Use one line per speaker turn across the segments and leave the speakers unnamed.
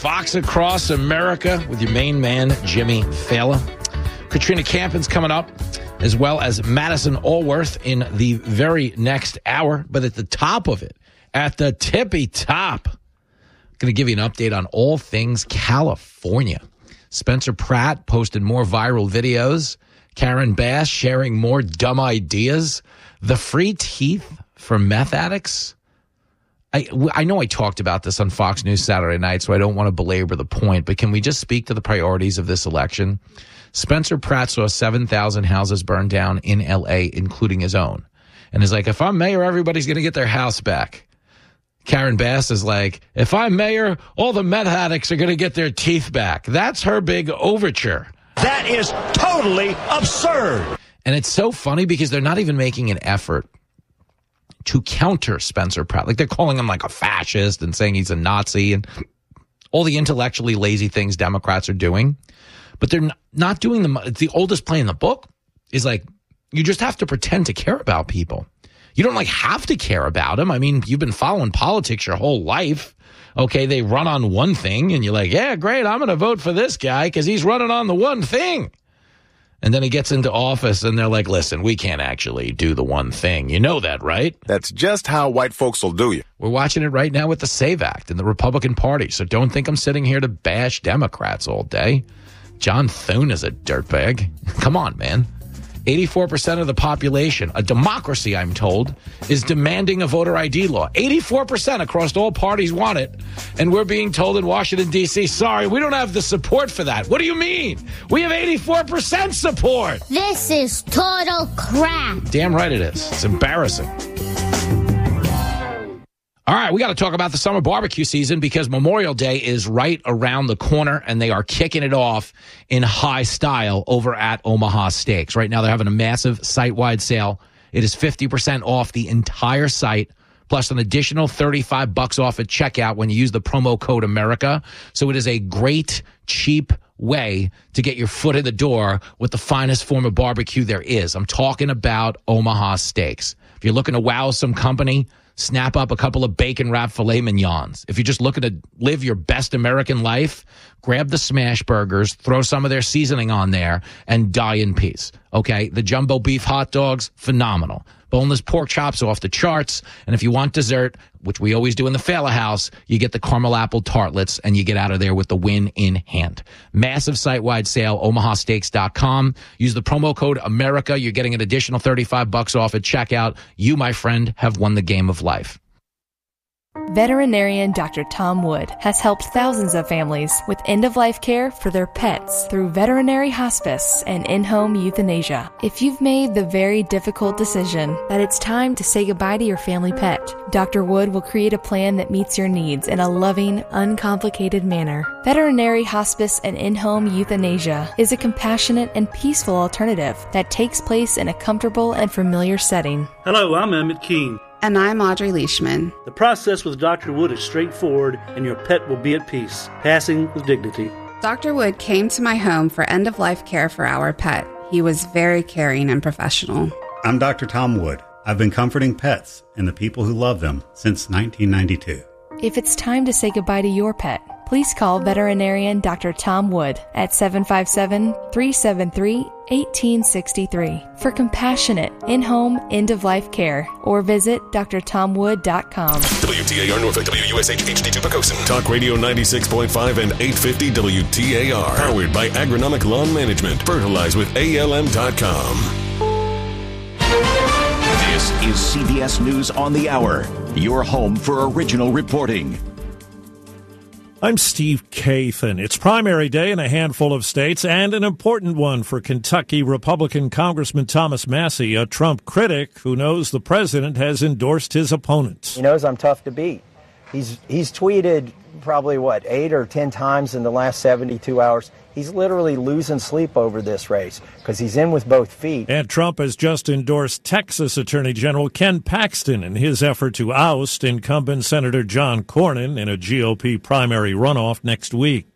Fox Across America with your main man, Jimmy Fallon. Katrina Campin's coming up, as well as Madison Allworth in the very next hour. But at the top of it, at the tippy top, I'm going to give you an update on all things California. Spencer Pratt posted more viral videos. Karen Bass sharing more dumb ideas. The free teeth for meth addicts. I know I talked about this on Fox News Saturday night, so I don't want to belabor the point, but can we just speak to the priorities of this election? Spencer Pratt saw 7,000 houses burned down in L.A., including his own. And is like, if I'm mayor, everybody's going to get their house back. Karen Bass is like, if I'm mayor, all the meth addicts are going to get their teeth back. That's her big overture.
That is totally absurd.
And it's so funny because they're not even making an effort to counter Spencer Pratt. Like, they're calling him like a fascist and saying he's a Nazi and all the intellectually lazy things Democrats are doing. But they're not doing them. It's the oldest play in the book is like, you just have to pretend to care about people. You don't like have to care about them. I mean, you've been following politics your whole life. Okay, they run on one thing and you're like, yeah, great, I'm going to vote for this guy because he's running on the one thing. And then he gets into office and they're like, listen, we can't actually do the one thing. You know that, right?
That's just how white folks will do you.
We're watching it right now with the SAVE Act in the Republican Party. So don't think I'm sitting here to bash Democrats all day. John Thune is a dirtbag. Come on, man. 84% of the population, a democracy, I'm told, is demanding a voter ID law. 84% across all parties want it. And we're being told in Washington, D.C., sorry, we don't have the support for that. What do you mean? We have 84% support.
This is total crap.
Damn right it is. It's embarrassing. All right, we got to talk about the summer barbecue season because Memorial Day is right around the corner, and they are kicking it off in high style over at Omaha Steaks. Right now, they're having a massive site-wide sale. It is 50% off the entire site, plus an additional $35 off at checkout when you use the promo code America. So it is a great, cheap way to get your foot in the door with the finest form of barbecue there is. I'm talking about Omaha Steaks. If you're looking to wow some company, snap up a couple of bacon-wrapped filet mignons. If you're just looking to live your best American life, grab the smash burgers, throw some of their seasoning on there, and die in peace. Okay? The jumbo beef hot dogs, phenomenal. Boneless pork chops off the charts. And if you want dessert, which we always do in the Fala House, you get the caramel apple tartlets, and you get out of there with the win in hand. Massive site-wide sale, omahasteaks.com. Use the promo code America. You're getting an additional $35 off at checkout. You, my friend, have won the game of life.
Veterinarian Dr. Tom Wood has helped thousands of families with end-of-life care for their pets through veterinary hospice and in-home euthanasia. If you've made the very difficult decision that it's time to say goodbye to your family pet, Dr. Wood will create a plan that meets your needs in a loving, uncomplicated manner. Veterinary hospice and in-home euthanasia is a compassionate and peaceful alternative that takes place in a comfortable and familiar setting.
Hello, I'm Emmett Keene.
And I'm Audrey Leishman.
The process with Dr. Wood is straightforward, and your pet will be at peace, passing with dignity.
Dr. Wood came to my home for end-of-life care for our pet. He was very caring and professional.
I'm Dr. Tom Wood. I've been comforting pets and the people who love them since 1992.
If it's time to say goodbye to your pet, please call veterinarian Dr. Tom Wood at 757-373-1863 for compassionate, in-home, end-of-life care, or visit drtomwood.com.
WTAR Norfolk, WUSH HD2 Pocosin. Talk Radio 96.5 and 850 WTAR. Powered by Agronomic Lawn Management. Fertilize with ALM.com.
This is CBS News on the Hour, your home for original reporting.
I'm Steve Kathan. It's primary day in a handful of states and an important one for Kentucky Republican Congressman Thomas Massie, a Trump critic who knows the president has endorsed his opponent.
He knows I'm tough to beat. He's tweeted probably, 8 or 10 times in the last 72 hours. He's literally losing sleep over this race because he's in with both feet.
And Trump has just endorsed Texas Attorney General Ken Paxton in his effort to oust incumbent Senator John Cornyn in a GOP primary runoff next week.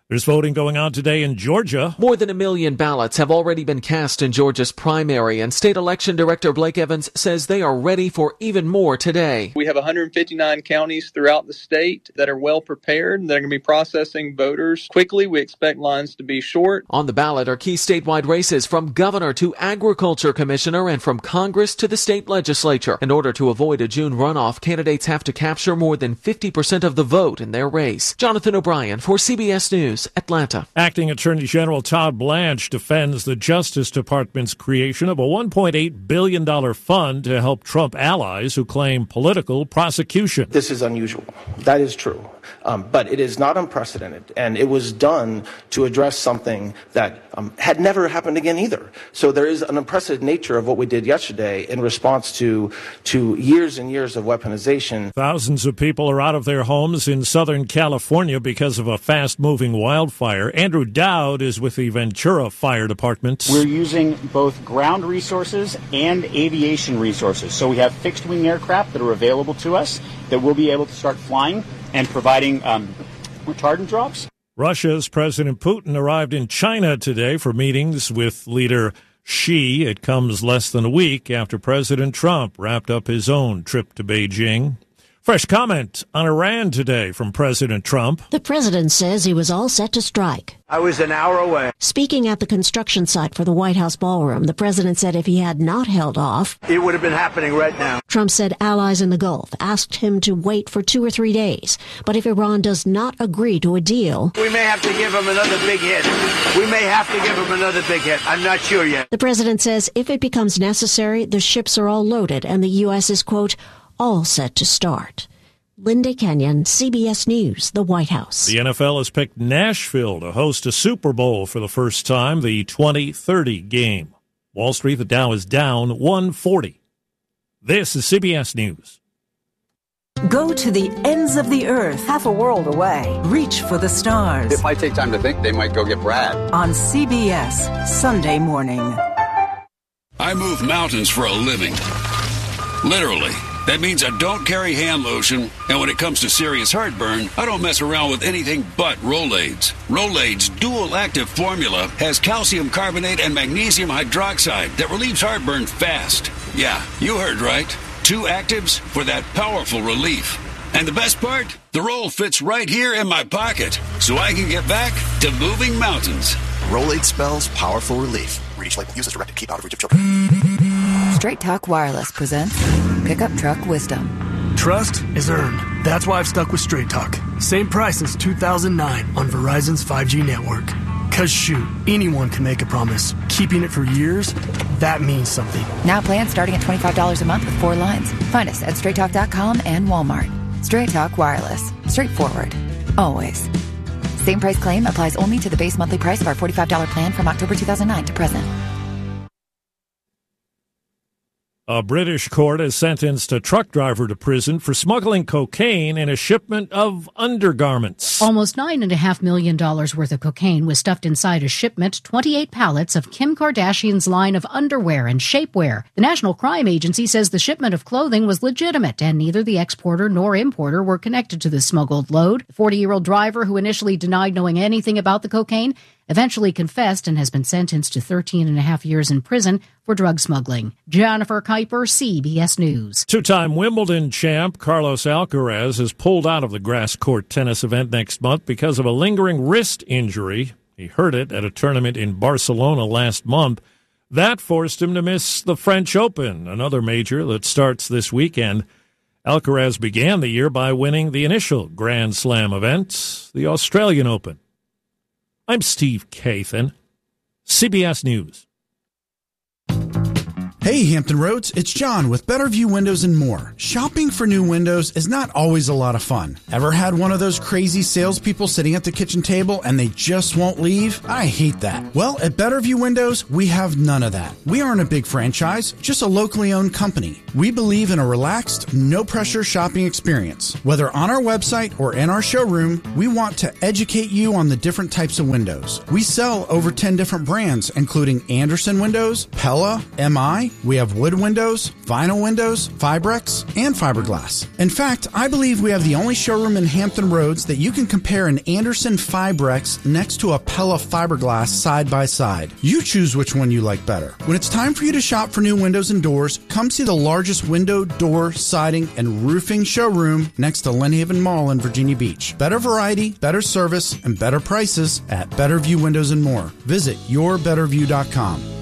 There's voting going on today in Georgia.
More than 1 million ballots have already been cast in Georgia's primary, and State Election Director Blake Evans says they are ready for even more today.
We have 159 counties throughout the state that are well prepared. They're going to be processing voters quickly. We expect lines to be short.
On the ballot are key statewide races from governor to agriculture commissioner and from Congress to the state legislature. In order to avoid a June runoff, candidates have to capture more than 50% of the vote in their race. Jonathan O'Brien for CBS News, Atlanta.
Acting Attorney General Todd Blanche defends the Justice Department's creation of a $1.8 billion fund to help Trump allies who claim political prosecution.
This is unusual. That is true. But it is not unprecedented, and it was done to address something that had never happened again either. So there is an unprecedented nature of what we did yesterday in response to years and years of weaponization.
Thousands of people are out of their homes in Southern California because of a fast-moving wildfire. Andrew Dowd is with the Ventura Fire Department.
We're using both ground resources and aviation resources. So we have fixed-wing aircraft that are available to us that will be able to start flying and providing retardant drops.
Russia's President Putin arrived in China today for meetings with leader Xi. It comes less than a week after President Trump wrapped up his own trip to Beijing. Fresh comment on Iran today from President Trump.
The president says he was all set to strike.
I was an hour away.
Speaking at the construction site for the White House ballroom, the president said if he had not held off,
it would have been happening right now.
Trump said allies in the Gulf asked him to wait for 2 or 3 days. But if Iran does not agree to a deal,
we may have to give him another big hit. I'm not sure yet.
The president says if it becomes necessary, the ships are all loaded and the U.S. is, quote, all set to start. Linda Kenyon, CBS News, the White House.
The NFL has picked Nashville to host a Super Bowl for the first time, the 2030 game. Wall Street, the Dow is down 140. This is CBS News.
Go to the ends of the earth, half a world away. Reach for the stars.
If I take time to think, they might go get Brad.
On CBS, Sunday morning.
I move mountains for a living. Literally. That means I don't carry hand lotion, and when it comes to serious heartburn, I don't mess around with anything but Rolaids. Rolaids' dual-active formula has calcium carbonate and magnesium hydroxide that relieves heartburn fast. Yeah, you heard right. 2 actives for that powerful relief. And the best part? The roll fits right here in my pocket, so I can get back to moving mountains.
Rolaid spells powerful relief. Reach label. Use as directed. Keep out of reach of children.
Straight Talk Wireless presents Pickup Truck Wisdom.
Trust is earned. That's why I've stuck with Straight Talk. Same price since 2009 on Verizon's 5G network. Cause shoot, anyone can make a promise. Keeping it for years, that means something.
Now plans starting at $25 a month with 4 lines. Find us at straighttalk.com and Walmart. Straight Talk Wireless. Straightforward. Always. Same price claim applies only to the base monthly price of our $45 plan from October 2009 to present.
A British court has sentenced a truck driver to prison for smuggling cocaine in a shipment of undergarments.
Almost $9.5 million worth of cocaine was stuffed inside a shipment, 28 pallets of Kim Kardashian's line of underwear and shapewear. The National Crime Agency says the shipment of clothing was legitimate, and neither the exporter nor importer were connected to the smuggled load. The 40-year-old driver, who initially denied knowing anything about the cocaine, eventually confessed and has been sentenced to 13.5 years in prison for drug smuggling. Jennifer Kuiper, CBS News.
2-time Wimbledon champ Carlos Alcaraz has pulled out of the grass court tennis event next month because of a lingering wrist injury. He hurt it at a tournament in Barcelona last month. That forced him to miss the French Open, another major that starts this weekend. Alcaraz began the year by winning the initial Grand Slam event, the Australian Open. I'm Steve Kathan, CBS News.
Hey, Hampton Roads, it's John with Better View Windows and More. Shopping for new windows is not always a lot of fun. Ever had one of those crazy salespeople sitting at the kitchen table and they just won't leave? I hate that. Well, at Better View Windows, we have none of that. We aren't a big franchise, just a locally owned company. We believe in a relaxed, no-pressure shopping experience. Whether on our website or in our showroom, we want to educate you on the different types of windows. We sell over 10 different brands, including Andersen Windows, Pella, MI, We have wood windows, vinyl windows, Fibrex, and fiberglass. In fact, I believe we have the only showroom in Hampton Roads that you can compare an Andersen Fibrex next to a Pella fiberglass side by side. You choose which one you like better. When it's time for you to shop for new windows and doors, come see the largest window, door, siding, and roofing showroom next to Lynn Haven Mall in Virginia Beach. Better variety, better service, and better prices at Better View Windows and More. Visit yourbetterview.com.